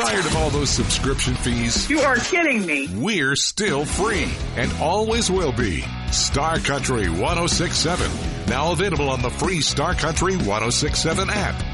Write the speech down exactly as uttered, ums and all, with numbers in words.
Tired of all those subscription fees? You are kidding me. We're still free and always will be. Star Country one oh six point seven. Now available on the free Star Country one oh six point seven app.